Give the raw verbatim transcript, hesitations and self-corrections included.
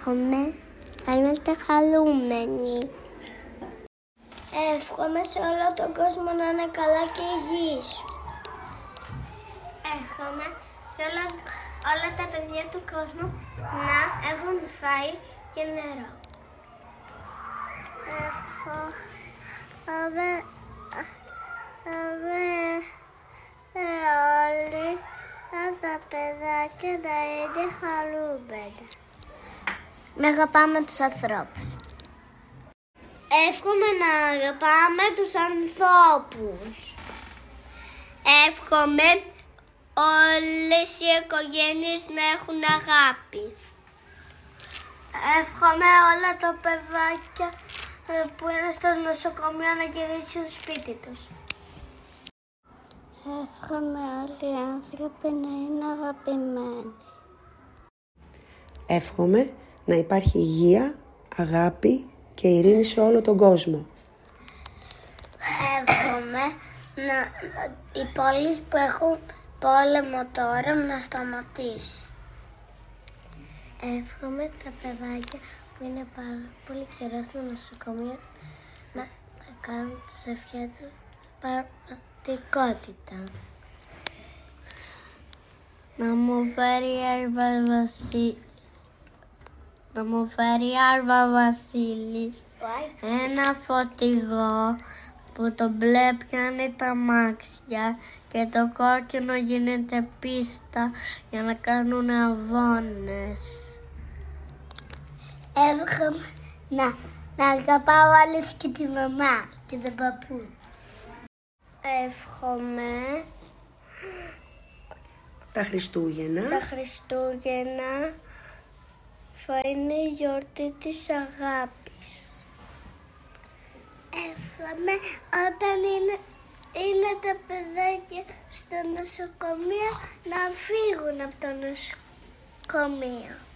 Εύχομαι να είμαστε χαρούμενοι. Εύχομαι σε όλο τον κόσμο να είναι καλά και υγιείς. Εύχομαι σε όλα, όλα τα παιδιά του κόσμου να έχουν φάει και νερό. Εύχομαι όλοι τα παιδάκια να είναι χαρούμενα. Να αγαπάμε τους ανθρώπους. Εύχομαι να αγαπάμε τους ανθρώπους. Εύχομαι όλες οι οικογένειες να έχουν αγάπη. Εύχομαι όλα τα παιδάκια που είναι στο νοσοκομείο να γυρίσουν σπίτι τους. Εύχομαι όλοι οι άνθρωποι να είναι αγαπημένοι. Εύχομαι να υπάρχει υγεία, αγάπη και ειρήνη σε όλο τον κόσμο. Εύχομαι να, οι πόλεις που έχουν πόλεμο τώρα να σταματήσει. Εύχομαι τα παιδάκια που είναι πάρα πολύ καιρό στο νοσοκομείο να, να κάνουν τους ευχές τους πραγματικότητα. Να μου φέρει η Άρβα Βασίλη. Να μου φέρει η Άρβα Βασίλης ένα φορτηγό που το μπλε πιάνει τα αμάξια και το κόκκινο γίνεται πίστα για να κάνουν αγώνες. Εύχομαι να, να αγαπάω όλες και τη μαμά και τον παππού. Εύχομαι Τα Χριστούγεννα. τα Χριστούγεννα θα είναι η γιορτή της αγάπης. Εύχομαι όταν είναι, είναι τα παιδάκια στο νοσοκομείο να φύγουν από το νοσοκομείο.